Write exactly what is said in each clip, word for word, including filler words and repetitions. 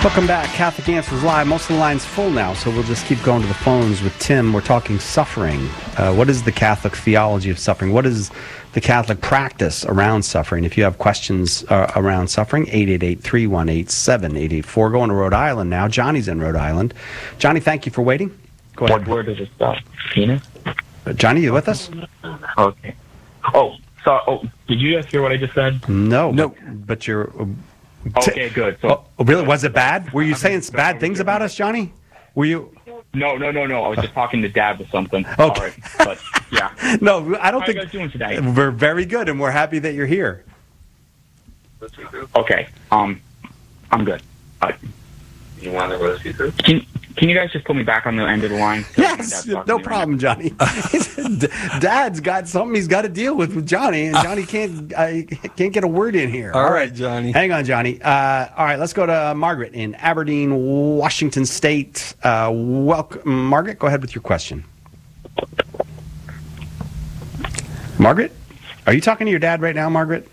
Welcome back. Catholic Answers Live. Most of the lines full now, so we'll just keep going to the phones with Tim. We're talking suffering. Uh, what is the Catholic theology of suffering? What is the Catholic practice around suffering? If you have questions uh, around suffering, eight eight eight, three one eight, seven eight eight four. Going to Rhode Island now. Johnny's in Rhode Island. Johnny, thank you for waiting. Go ahead. What word does it stop? Penis? Uh, Johnny, you with us? Okay. Oh, so, oh, did you guys hear what I just said? No. No. But, but you're... Uh, Okay, good. So, oh, really? Was it bad? Were you saying bad things about us, Johnny? Were you? No, no, no, no. I was just talking to Dad with something. Okay. Sorry, but yeah. No, I don't How think. How are you guys doing today? We're very good, and we're happy that you're here. Okay. Um, I'm good. Uh, You want to roast you through? Can Can you guys just put me back on the end of the line? Yes, no problem, Johnny. Dad's got something he's got to deal with with Johnny, and Johnny can't uh, can't get a word in here. All, all right, Johnny. Hang on, Johnny. Uh, all right, let's go to Margaret in Aberdeen, Washington State. Uh, welcome, Margaret. Go ahead with your question. Margaret, are you talking to your dad right now, Margaret?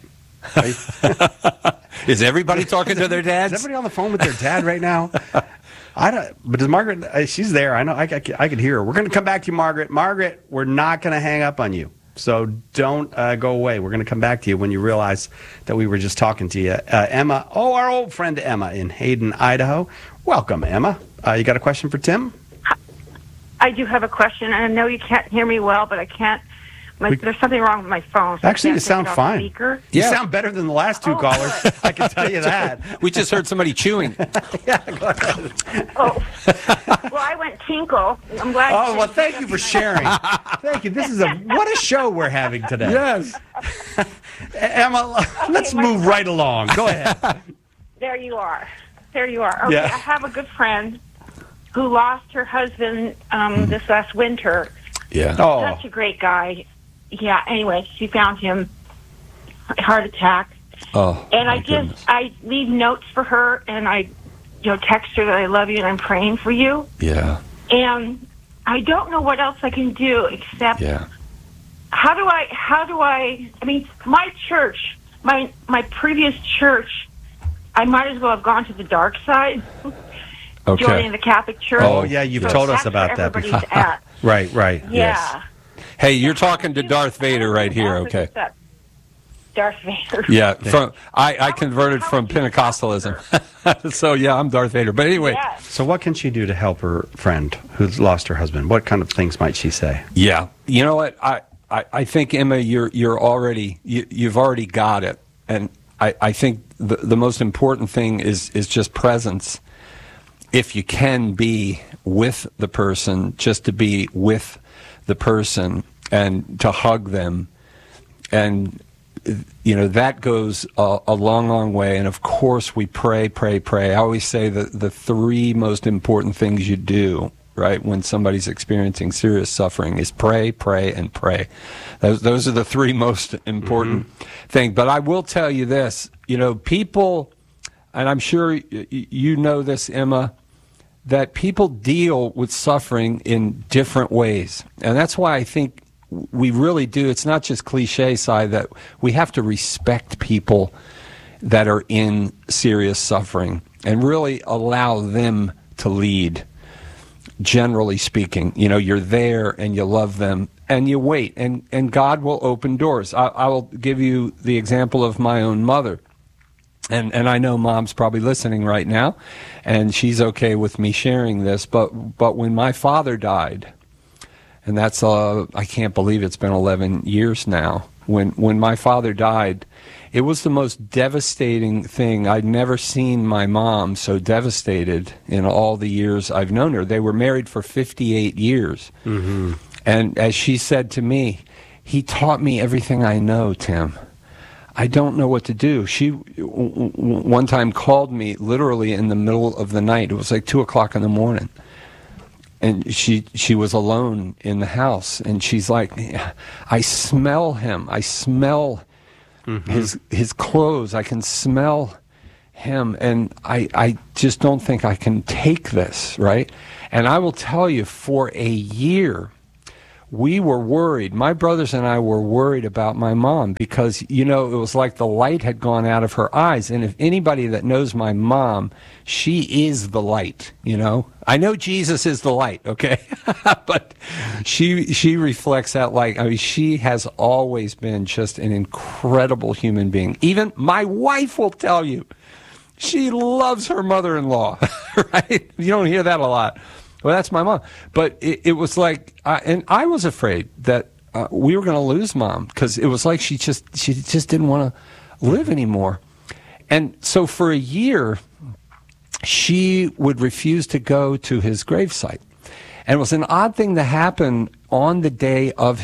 Is everybody talking to their dads? Is everybody on the phone with their dad right now? I don't. But does Margaret? Uh, she's there. I know. I, I, I could hear her. We're going to come back to you, Margaret. Margaret, we're not going to hang up on you. So don't uh, go away. We're going to come back to you when you realize that we were just talking to you. Uh, Emma. Oh, our old friend Emma in Hayden, Idaho. Welcome, Emma. Uh, you got a question for Tim? I do have a question. I know you can't hear me well, but I can't. My, we, there's something wrong with my phone. So actually, you sound fine. Speaker. You yeah. sound better than the last two oh, callers. I can tell you that. We just heard somebody chewing. Yeah, go ahead. Oh, well, I went tinkle. I'm glad. Oh, well, thank you for sharing. Thank you. This is a what a show we're having today. Yes. Emma, okay, let's my, move right along. Go ahead. There you are. There you are. Okay, yeah. I have a good friend who lost her husband um, this last winter. Yeah. Oh. Such a great guy. Yeah, anyway, she found him, heart attack. Oh, and I my just, goodness. I leave notes for her, and I, you know, text her that I love you and I'm praying for you. Yeah. And I don't know what else I can do except, yeah. how do I, how do I, I mean, my church, my, my previous church, I might as well have gone to the dark side, Okay. joining the Catholic Church. Oh, yeah, you've So told us that's about where that everybody's before. at. Right, right. Yeah. Yes. Hey, you're talking to Darth Vader right here, okay? Darth Vader. Yeah, from I, I converted from Pentecostalism. So, yeah, I'm Darth Vader. But anyway. Yes. So what can she do to help her friend who's lost her husband? What kind of things might she say? Yeah. You know what? I, I, I think, Emma, you're you're already, you, you've already got it. And I, I think the, the most important thing is, is just presence. If you can be with the person, just to be with the person and to hug them. And, you know, that goes a, a long, long way. And, of course, we pray, pray, pray. I always say that the three most important things you do, right, when somebody's experiencing serious suffering is pray, pray, and pray. Those, those are the three most important mm-hmm. things. But I will tell you this, you know, people, and I'm sure you know this, Emma, that people deal with suffering in different ways. And that's why I think we really do. It's not just cliche side that we have to respect people that are in serious suffering and really allow them to lead, generally speaking. You know, you're there and you love them and you wait, and, and God will open doors. I, I will give you the example of my own mother. And and I know Mom's probably listening right now, and she's okay with me sharing this. But but when my father died, and that's uh I can't believe it's been eleven years now. When when my father died, it was the most devastating thing. I'd never seen my mom so devastated in all the years I've known her. They were married for fifty-eight years, mm-hmm. and as she said to me, he taught me everything I know, Tim. I don't know what to do. She w- w- one time called me literally in the middle of the night. It was like two o'clock in the morning. And she she was alone in the house. And she's like, I smell him. I smell mm-hmm. his his clothes. I can smell him. And I, I just don't think I can take this, right? And I will tell you, for a year, we were worried. My brothers and I were worried about my mom because, you know, it was like the light had gone out of her eyes. And if anybody that knows my mom, she is the light, you know. I know Jesus is the light, okay? But she she reflects that light. I mean, she has always been just an incredible human being. Even my wife will tell you she loves her mother-in-law, right? You don't hear that a lot. Well, that's my mom. But it, it was like, uh, and I was afraid that uh, we were going to lose Mom because it was like she just she just didn't want to live anymore. And so for a year, she would refuse to go to his gravesite. And it was an odd thing to happen on the day of